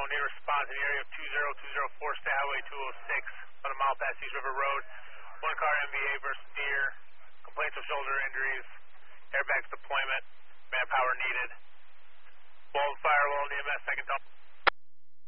need a response in the area of 20204 State Highway 206 on a mile past East River Road. One car MVA versus deer. Complaints of shoulder injuries. Airbags deployment. Manpower needed. Wildfire, roll EMS, second call.